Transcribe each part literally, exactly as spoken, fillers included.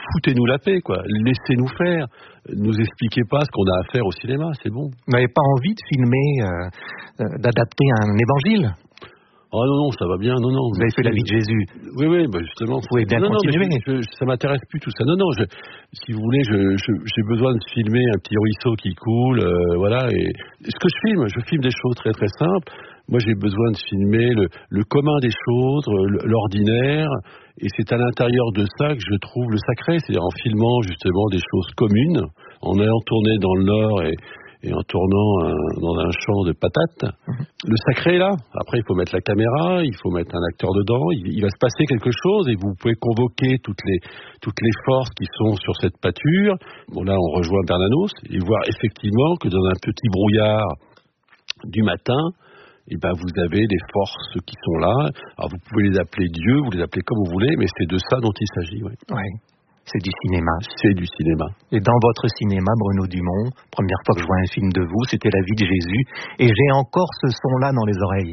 foutez-nous la paix, quoi. Laissez-nous faire. Nous expliquez pas ce qu'on a à faire au cinéma, c'est bon. Vous n'avez pas envie de filmer, euh, euh, d'adapter un évangile? Oh non, non, ça va bien, non, non. Vous avez fait la vie de Jésus. Oui, oui, bah justement. Vous pouvez bien non, continuer. Non, mais je, je, ça m'intéresse plus tout ça. Non, non, je, si vous voulez, je, je, j'ai besoin de filmer un petit ruisseau qui coule, euh, voilà. Et ce que je filme, je filme des choses très très simples. Moi, j'ai besoin de filmer le, le commun des choses, l'ordinaire, et c'est à l'intérieur de ça que je trouve le sacré, c'est-à-dire en filmant justement des choses communes, en ayant tourné dans le Nord et et en tournant un, dans un champ de patates. Mmh. Le sacré est là. Après, il faut mettre la caméra, il faut mettre un acteur dedans, il, il va se passer quelque chose et vous pouvez convoquer toutes les, toutes les forces qui sont sur cette pâture. Bon, là, on rejoint Bernanos et voir effectivement que dans un petit brouillard du matin, eh ben, vous avez des forces qui sont là. Alors, vous pouvez les appeler Dieu, vous les appelez comme vous voulez, mais c'est de ça dont il s'agit. Oui. Ouais. C'est du cinéma. C'est du cinéma. Et dans votre cinéma, Bruno Dumont, première fois que je vois un film de vous, c'était La vie de Jésus, et j'ai encore ce son-là dans les oreilles.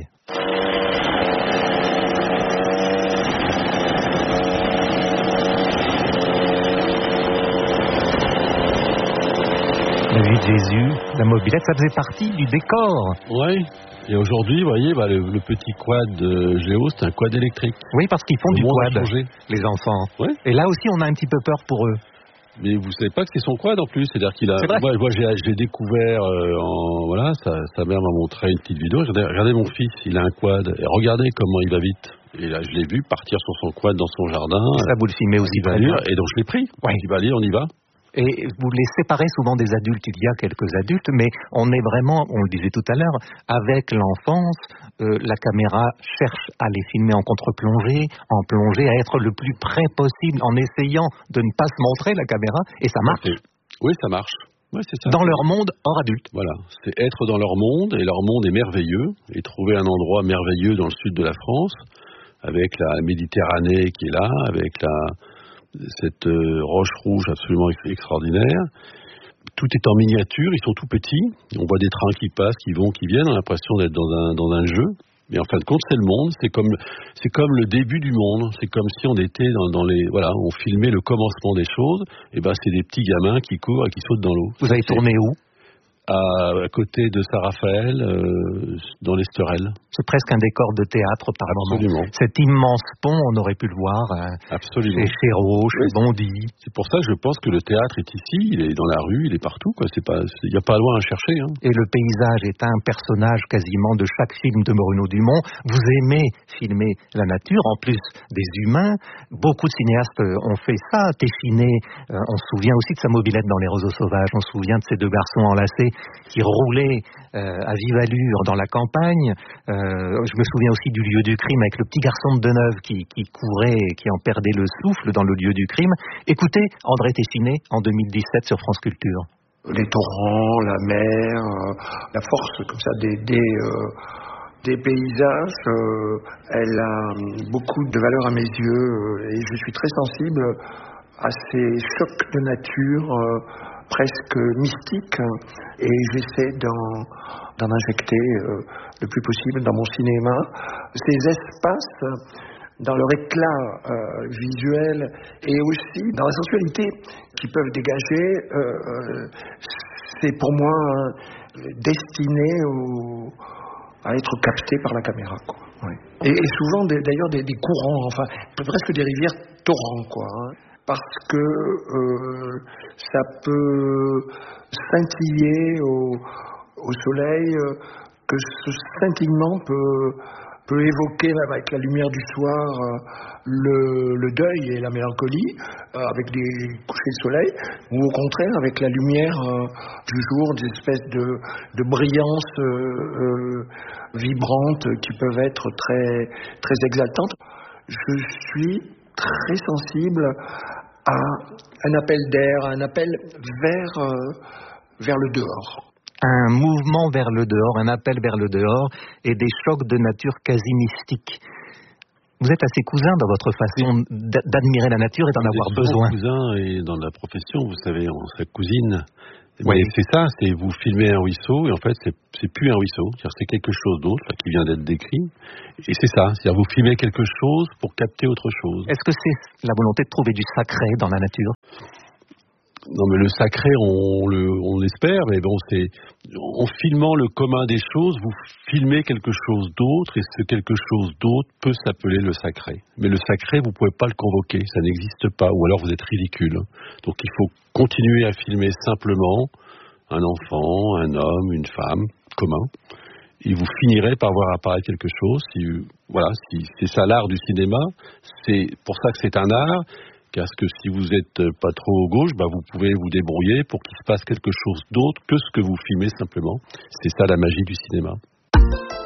La vie de Jésus, la mobilette, ça faisait partie du décor. Oui. Et aujourd'hui, vous voyez, bah, le, le petit quad de Géo, c'est un quad électrique. Oui, parce qu'ils font le du quad, les enfants. Ouais. Et là aussi, on a un petit peu peur pour eux. Mais vous savez pas que c'est son quad en plus, c'est-à-dire qu'il a. Moi, moi j'ai, j'ai découvert, euh, en, voilà, sa, sa mère m'a montré une petite vidéo. Regardez, regardez mon fils, il a un quad. Et regardez comment il va vite. Et là, je l'ai vu partir sur son quad dans son jardin. Et ça, vous le filmez aussi très bien. Et donc je l'ai pris. Ouais. Il va aller, on y va. Et vous les séparez souvent des adultes. Il y a quelques adultes, mais on est vraiment, on le disait tout à l'heure, avec l'enfance, euh, la caméra cherche à les filmer en contre-plongée, en plongée, à être le plus près possible, en essayant de ne pas se montrer la caméra, et ça marche. Oui, ça marche. Ouais, c'est ça. Dans leur monde hors adulte. Voilà, c'est être dans leur monde, et leur monde est merveilleux, et trouver un endroit merveilleux dans le sud de la France, avec la Méditerranée qui est là, avec la... cette euh, roche rouge absolument extraordinaire. Tout est en miniature, ils sont tout petits. On voit des trains qui passent, qui vont, qui viennent. On a l'impression d'être dans un, dans un jeu. Mais en fin de compte, c'est le monde. C'est comme, c'est comme le début du monde. C'est comme si on était dans, dans les... Voilà, on filmait le commencement des choses. Et ben, c'est des petits gamins qui courent et qui sautent dans l'eau. Vous avez c'est... tourné où ? À, à côté de Saint-Raphaël, euh, dans l'Esterel. C'est presque un décor de théâtre par Absolument. moment. Cet immense pont, on aurait pu le voir euh, Absolument. chez Chéreau, chez oui, Bondy. C'est pour ça que je pense que le théâtre est ici, il est dans la rue, il est partout. Il n'y a pas loin à chercher. Hein. Et le paysage est un personnage quasiment de chaque film de Bruno Dumont. Vous aimez filmer la nature, en plus des humains. Beaucoup de cinéastes ont fait ça. Téchiné, euh, on se souvient aussi de sa mobilette dans Les Roseaux Sauvages. On se souvient de ces deux garçons enlacés qui roulaient euh, à vive allure dans la campagne. Euh, je me souviens aussi du lieu du crime avec le petit garçon de Deneuve qui, qui courait, qui en perdait le souffle dans le lieu du crime. Écoutez André Téchiné en deux mille dix-sept sur France Culture. Les torrents, la mer, euh, la force comme ça des, des, euh, des paysages, euh, elle a beaucoup de valeur à mes yeux euh, et je suis très sensible à ces chocs de nature euh, presque mystiques et j'essaie d'en, d'en injecter euh, le plus possible dans mon cinéma. Ces espaces, dans leur éclat euh, visuel et aussi dans la sensualité qu'ils peuvent dégager, euh, c'est pour moi euh, destiné au, à être capté par la caméra, quoi. Oui. Et, et souvent des, d'ailleurs des, des courants, enfin presque des rivières torrents, quoi, hein, parce que euh, ça peut scintiller au, au soleil, euh, que ce scintillement peut peut évoquer avec la lumière du soir euh, le, le deuil et la mélancolie euh, avec des couchers de soleil, ou au contraire avec la lumière euh, du jour, des espèces de, de brillances euh, euh, vibrantes qui peuvent être très, très exaltantes. Je suis très sensible à un appel d'air, à un appel vers, euh, vers le dehors. Un mouvement vers le dehors, un appel vers le dehors et des chocs de nature quasi mystiques. Vous êtes assez cousin dans votre façon d'admirer la nature et d'en avoir besoin. Cousin et dans la profession, vous savez, on serait cousine. Mais Oui. c'est ça, c'est vous filmez un ruisseau et en fait c'est, c'est plus un ruisseau, c'est-à-dire c'est quelque chose d'autre là, qui vient d'être décrit. Et c'est ça, c'est-à-dire vous filmez quelque chose pour capter autre chose. Est-ce que c'est la volonté de trouver du sacré dans la nature? Non mais le sacré, on, le, on l'espère, mais bon, c'est en filmant le commun des choses, vous filmez quelque chose d'autre et ce quelque chose d'autre peut s'appeler le sacré. Mais le sacré, vous pouvez pas le convoquer, ça n'existe pas, ou alors vous êtes ridicule. Donc il faut continuer à filmer simplement un enfant, un homme, une femme, commun. Et vous finirez par voir apparaître quelque chose. Si, voilà, si c'est ça l'art du cinéma, c'est pour ça que c'est un art. Parce que si vous n'êtes pas trop gauche, bah vous pouvez vous débrouiller pour qu'il se passe quelque chose d'autre que ce que vous filmez simplement. C'est ça la magie du cinéma.